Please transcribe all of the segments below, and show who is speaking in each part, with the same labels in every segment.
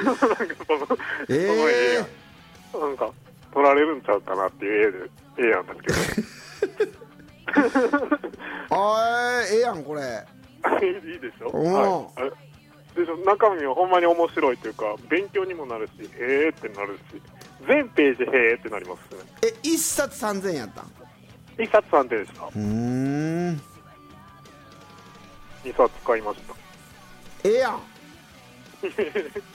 Speaker 1: なんかその絵がなんか取られるんちゃうかなっていう絵なんですけど
Speaker 2: ええやんこれ。
Speaker 1: いいでしょ、はい、でしょ。中身はほんまに面白いというか勉強にもなるし、へーってなるし、全ページへーってなりますね。
Speaker 2: 1冊3000円やったん。
Speaker 1: 1冊3点でした。
Speaker 2: 2
Speaker 1: 冊買いました。
Speaker 2: ええやん
Speaker 1: いいでし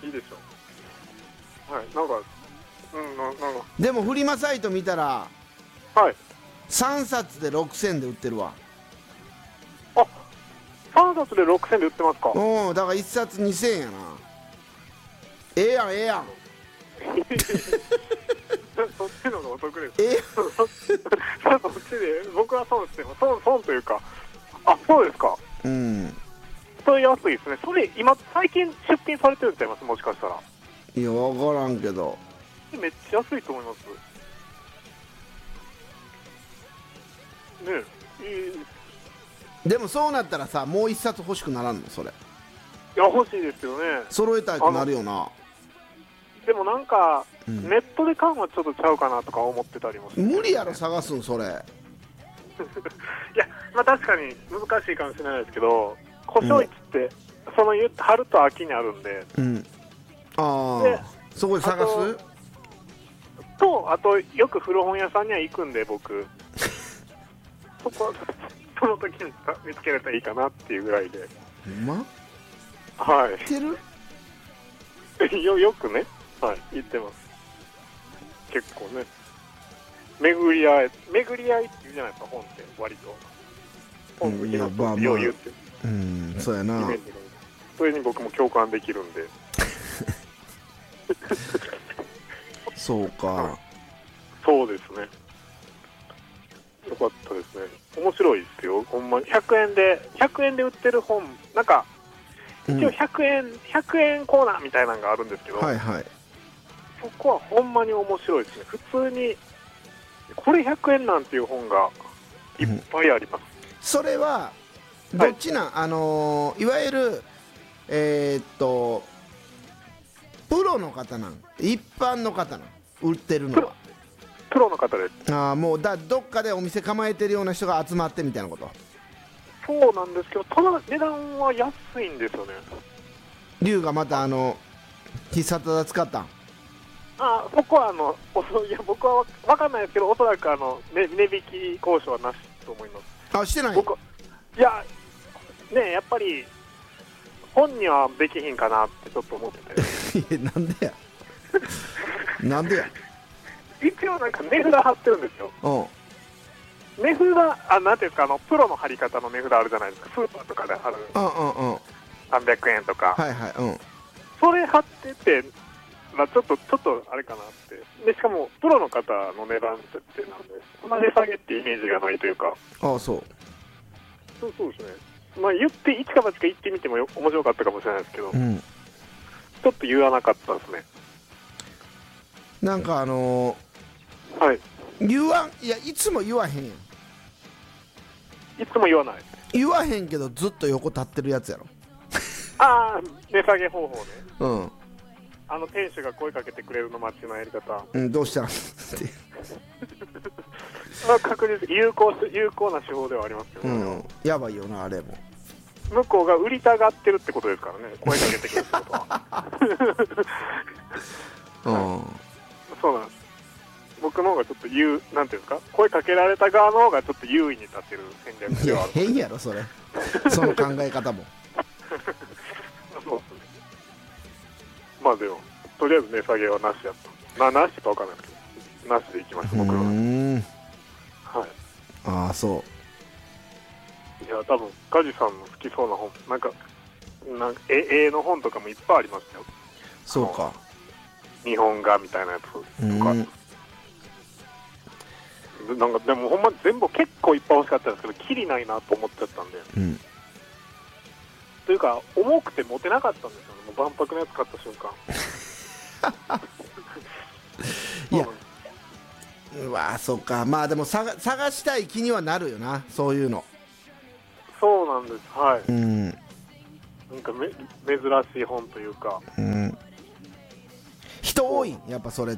Speaker 1: ょ。はい、なんかなんか
Speaker 2: でもフリマサイト見たら
Speaker 1: はい、
Speaker 2: 3冊で6000で売ってるわ。
Speaker 1: あ、3冊で6000で売ってますか。
Speaker 2: うん、だから1冊2000円やな。ええやんええやん
Speaker 1: そっちの方がお得です。
Speaker 2: ええ
Speaker 1: そっちで僕は損してます。損というか、あ、そうですか。
Speaker 2: うん。
Speaker 1: それ安いですね。それ今最近出品されてるんちゃいます、もしかしたら。
Speaker 2: いや分からんけど。
Speaker 1: めっちゃ安いと思いますね。
Speaker 2: でもそうなったらさ、もう1冊欲しくならんのそれ。
Speaker 1: いや、欲しいですよね。
Speaker 2: 揃えたいとなるよな。
Speaker 1: でもなんか、
Speaker 2: うん、
Speaker 1: ネットで買うのはちょっとちゃうかなとか思ってたりもして、
Speaker 2: 無理やろ探すんそれ。
Speaker 1: いや、まあ確かに難しいかもしれないですけど、古書市ってその春と秋にあるんで、
Speaker 2: うん。あ
Speaker 1: で
Speaker 2: あ、そこで探す。
Speaker 1: あとよく古本屋さんには行くんで僕その時に見つけれたらいいかなっていうぐらいで。
Speaker 2: ほんま
Speaker 1: は
Speaker 2: 知ってる
Speaker 1: いよくね、はい、行ってます。結構ね、巡り合いって言うじゃないですか、本って割と本好きな人ってよう言ってる、
Speaker 2: うん、そうやな。
Speaker 1: それに僕も共感できるんで
Speaker 2: そうか、
Speaker 1: そうですね、よかったですね。面白いですよ、ほんまに。100円で売ってる本、なんか一応100円コーナーみたいなのがあるんですけど、
Speaker 2: はいはい。
Speaker 1: そこはほんまに面白いですね。普通にこれ100円なんていう本がいっぱいあります。
Speaker 2: それはどっちなん、いわゆるプロの方なん、一般の方なん、売ってるのは。
Speaker 1: プロの方です。
Speaker 2: もうどっかでお店構えてるような人が集まってみたいなこと。
Speaker 1: そうなんですけど、ただ値段は安いんですよね。
Speaker 2: 龍がまた必殺技使ったん。
Speaker 1: そこはいや、僕は分かんないですけど、おそらく値引き交渉はなしと思います。
Speaker 2: してない。
Speaker 1: いやね、やっぱり本にはできひんかなってちょっと思ってて
Speaker 2: なんでやなんでや。
Speaker 1: 一応なんか値札貼ってるんですよ。値札、なんていうんですか、プロの貼り方の値札あるじゃないですか、スーパーとかで貼る300円とか、
Speaker 2: はいはい、
Speaker 1: それ貼ってて、ちょっとあれかなって。でしかもプロの方の値段設定なんで、そんな値下げってイメージがないというか。
Speaker 2: そう
Speaker 1: ですね。まあ言って一か八か言ってみても面白かったかもしれないですけど、ちょっと言わなかったですね。
Speaker 2: なんか
Speaker 1: はい。
Speaker 2: いつも言わへんやん。
Speaker 1: いつも言わない。
Speaker 2: 言わへんけどずっと横立ってるやつやろ。
Speaker 1: 値下げ方法ね。
Speaker 2: うん。
Speaker 1: 店主が声かけてくれるの待ちのやり方。
Speaker 2: どうしたんって
Speaker 1: 確実有効な手法ではありますけどね。
Speaker 2: やばいよなあれも。
Speaker 1: 向こうが売りたがってるってことですからね、声かけてくるってことは。そうなんです。僕の方がちょっとなんていうんですか、声かけられた側の方がちょっと優位に立てる戦略ではある。
Speaker 2: 変やろそれその考え方も
Speaker 1: そうですね。まあでもとりあえず値下げはなしやった。なしか分からないですけど、なしでいきました僕は。はい。
Speaker 2: そう
Speaker 1: いや、多分ガジさんの好きそうな本、なんか絵の本とかもいっぱいありますよ。
Speaker 2: そうか。
Speaker 1: 日本画みたいなやつとか。なんかでもほんま全部結構いっぱい欲しかったんですけど、キリないなと思っちゃったんで、というか重くて持てなかったんですよね。もう万博のやつ買った瞬間
Speaker 2: いやそうか。まあでも探したい気にはなるよな、そういうの。
Speaker 1: そうなんです。はい。なんか珍しい本というか、
Speaker 2: 人多いんやっぱそれって。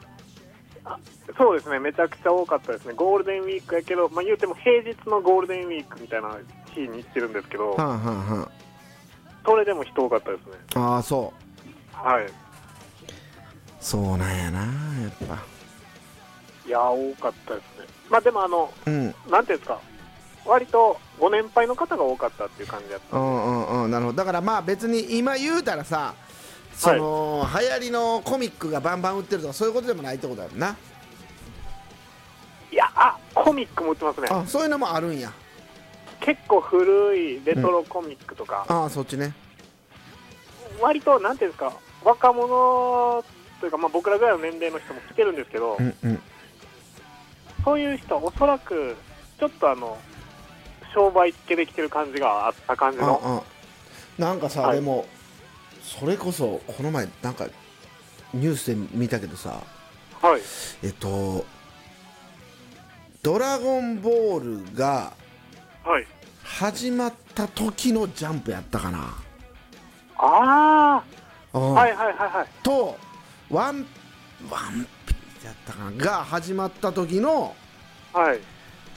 Speaker 1: そうですね、めちゃくちゃ多かったですね。ゴールデンウィークやけど、まあ、言うても平日のゴールデンウィークみたいな日に行ってるんですけど、
Speaker 2: はんはんはん。
Speaker 1: それでも人多かったですね。
Speaker 2: ああそう
Speaker 1: はい。
Speaker 2: そうなんやなやっぱ。
Speaker 1: いや、多かったですね。まあでも
Speaker 2: うん
Speaker 1: なんていうんですか、割とご年配の方が多かったっていう感じだった。
Speaker 2: なるほど。だからまあ別に今言うたらさ、その、流行りのコミックがバンバン売ってるとかそういうことでもないってことだよな。
Speaker 1: いや、コミックも売ってますね。
Speaker 2: あ、そういうのもあるんや。
Speaker 1: 結構古いレトロコミックとか、
Speaker 2: ああそっちね。
Speaker 1: 割となんていうんですか、若者というか、まあ、僕らぐらいの年齢の人も来てるんですけど、
Speaker 2: うんうん。
Speaker 1: そういう人はおそらくちょっと商売っ気できてる感じがあった感じの。
Speaker 2: なんかさ、
Speaker 1: はい、
Speaker 2: でもそれこそこの前なんかニュースで見たけどさ、
Speaker 1: はい、
Speaker 2: ドラゴンボールが
Speaker 1: はい、
Speaker 2: 始まった時のジャンプやったかな。
Speaker 1: はい、はい、はい、はい。
Speaker 2: とワンピースやったかなが始まった時の
Speaker 1: はい、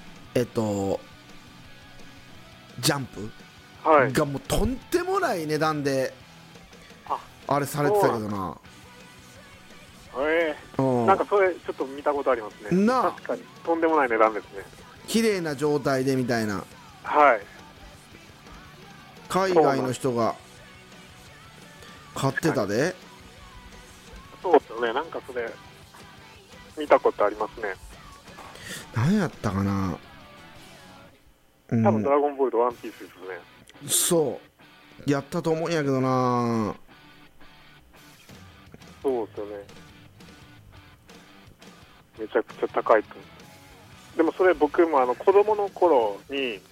Speaker 2: ジャンプ
Speaker 1: はい、
Speaker 2: がもうとんでもない値段であれされてたけどな。
Speaker 1: なんかそれちょっと見たことありますね。
Speaker 2: なあ、
Speaker 1: 確かにとんでもない値段ですね。
Speaker 2: 綺麗な状態でみたいな。
Speaker 1: はい。
Speaker 2: 海外の人が買ってたで。
Speaker 1: そうですよね。なんかそれ見たことありますね。
Speaker 2: 何やったかな、
Speaker 1: 多分ドラゴンボールとワンピースですね。
Speaker 2: そうやったと思うんやけどな。
Speaker 1: そうですよね。めちゃくちゃ高いと。でもそれ僕も子供の頃に、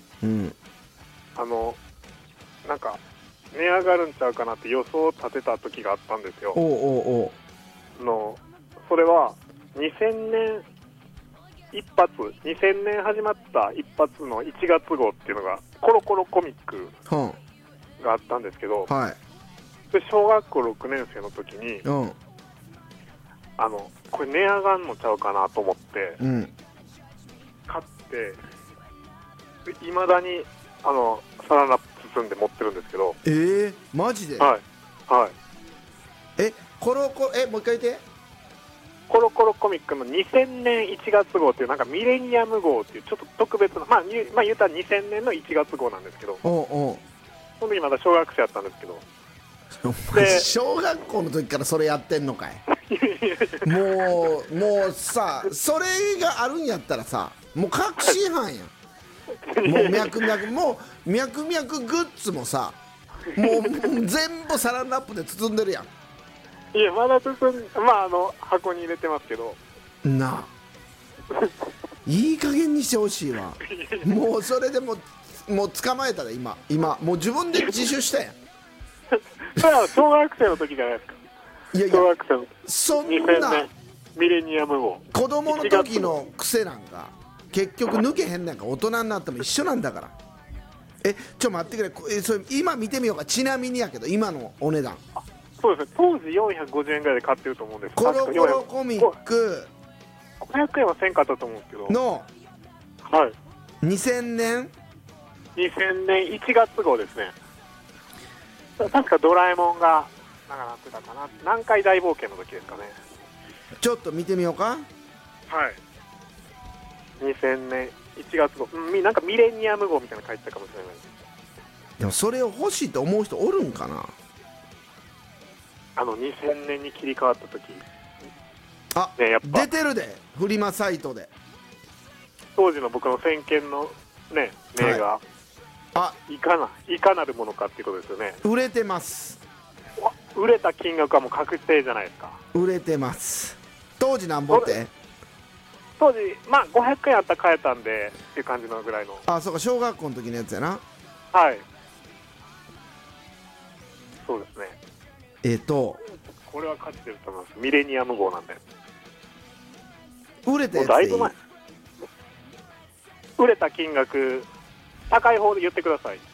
Speaker 1: なんか値上がるんちゃうかなって予想を立てた時があったんですよ。それは2000年始まった一発の1月号っていうのがコロコロコミックがあったんですけど、小学校6年生の時に、これ値上がんのちゃうかなと思って、買っていまだにサランラップ包んで持ってるんですけど。
Speaker 2: マジで？
Speaker 1: はいはい。
Speaker 2: もう一回言って。
Speaker 1: コロコロコミックの2000年1月号っていうなんかミレニアム号っていうちょっと特別な、まあ言うたら2000年の1月号なんですけど、その時まだ小学生だったんですけど。
Speaker 2: 小学校の時からそれやってんのかい。もうさ、それがあるんやったらさ、もう確信犯やん。もう脈々グッズもさ、もう全部サランラップで包んでるやん。
Speaker 1: いや、まだ箱に入れてますけど
Speaker 2: なあ。いい加減にしてほしいわ。もうそれでもう捕まえたら今もう自分で自首したやん。
Speaker 1: それは小学生の時じゃないですか。
Speaker 2: いやいや、
Speaker 1: 小学生の
Speaker 2: そん
Speaker 1: 2000
Speaker 2: な
Speaker 1: 年ミレニアム号
Speaker 2: 子供の時の癖なんか結局抜けへんなんか、大人になっても一緒なんだから。待ってくれ、それ今見てみようか。ちなみにやけど今のお値段、
Speaker 1: そうですね、当時450円ぐらいで買ってると思うんです。
Speaker 2: コロコロコミック
Speaker 1: 500円はせんかったと思うんですけど
Speaker 2: の2000年
Speaker 1: 1月号ですね。確かドラえもんがなんかなってたかな。南海大冒険の時ですかね。
Speaker 2: ちょっと見てみようか。
Speaker 1: はい2000年1月号、なんかミレニアム号みたいなの書いてたかもしれない。
Speaker 2: でもそれを欲しいと思う人おるんかな。
Speaker 1: 2000年に切り替わった時
Speaker 2: ね、
Speaker 1: やっぱ
Speaker 2: 出てるで、フリマサイトで
Speaker 1: 当時の僕の先見のね名が、いかなるものかっていうことですよね。
Speaker 2: 売れてます。
Speaker 1: 売れた金額はもう確定じゃないですか。
Speaker 2: 売れてます。当時なんぼって？
Speaker 1: 当時500円あったら買えたんでっていう感じのぐらいの。
Speaker 2: そうか、小学校の時のやつやな。
Speaker 1: はいそうですね。
Speaker 2: こ
Speaker 1: れは価値出ると思います。ミレニアム号なんで。
Speaker 2: 売れたやつでいい？
Speaker 1: だいぶ前。売れた金額高い方で言ってください。